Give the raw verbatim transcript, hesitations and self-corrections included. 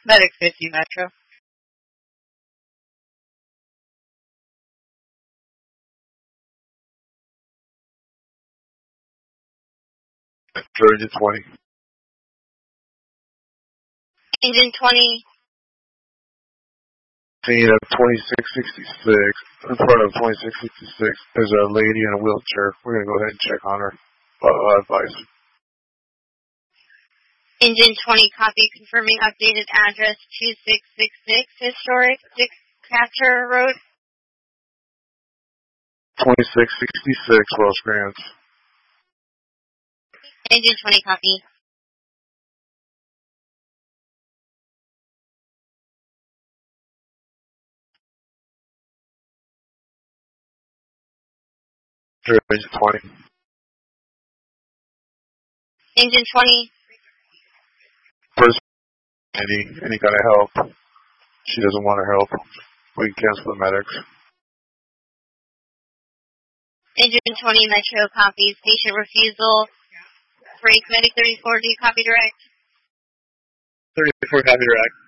Medic fifty Metro. Engine twenty. Engine twenty. Scene of twenty-six sixty-six. In front of twenty-six sixty-six, there's a lady in a wheelchair. We're going to go ahead and check on her. Uh, advice. Engine twenty, copy, confirming updated address two six six six Historic Catcher Road. twenty-six sixty-six, Rosecrans. Engine twenty, copy. Engine twenty. Engine twenty. First, any, any kind of help. She doesn't want her help. We can cancel the medics. Engine twenty, Metro, copies. Patient refusal. Break, medic thirty-four, do you copy direct? thirty-four, copy direct.